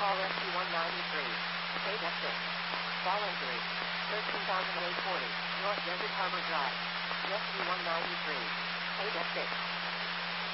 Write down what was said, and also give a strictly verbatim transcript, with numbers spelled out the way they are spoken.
call S Q one ninety-three. Data six. Call entry. thirteen thousand eight hundred forty. North Desert Harbor Drive. S Q one ninety-three. Data six.